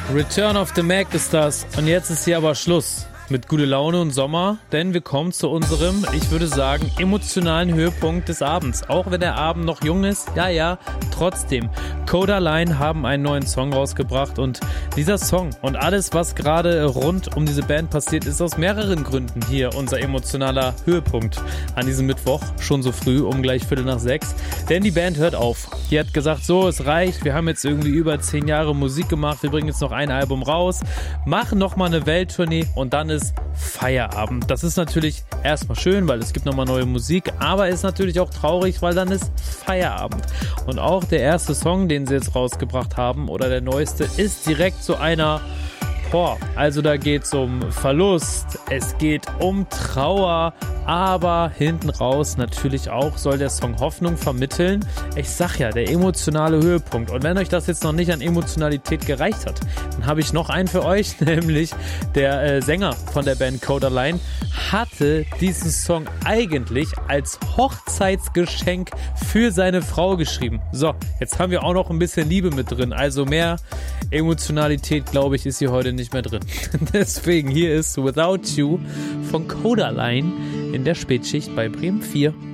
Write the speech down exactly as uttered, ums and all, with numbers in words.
Return of the Mac ist das. Und jetzt ist hier aber Schluss mit gute Laune und Sommer, denn wir kommen zu unserem, ich würde sagen, emotionalen Höhepunkt des Abends. Auch wenn der Abend noch jung ist, ja, ja, trotzdem. Codaline haben einen neuen Song rausgebracht und dieser Song und alles, was gerade rund um diese Band passiert, ist aus mehreren Gründen hier unser emotionaler Höhepunkt an diesem Mittwoch, schon so früh, um gleich Viertel nach sechs. Denn die Band hört auf. Die hat gesagt, so, es reicht, wir haben jetzt irgendwie über zehn Jahre Musik gemacht, wir bringen jetzt noch ein Album raus, machen nochmal eine Welttournee und dann ist Feierabend. Das ist natürlich erstmal schön, weil es gibt nochmal neue Musik, aber ist natürlich auch traurig, weil dann ist Feierabend. Und auch der erste Song, den sie jetzt rausgebracht haben, oder der neueste, ist direkt so einer, boah, also da geht es um Verlust, es geht um Trauer, aber hinten raus natürlich auch soll der Song Hoffnung vermitteln. Ich sag ja, der emotionale Höhepunkt. Und wenn euch das jetzt noch nicht an Emotionalität gereicht hat, dann habe ich noch einen für euch, nämlich der äh, Sänger von der Band Codaline hatte diesen Song eigentlich als Hochzeitsgeschenk für seine Frau geschrieben. So, jetzt haben wir auch noch ein bisschen Liebe mit drin. Also mehr Emotionalität, glaube ich, ist hier heute nicht mehr drin. Deswegen hier ist Without You von Codaline in der Spätschicht bei Bremen vier.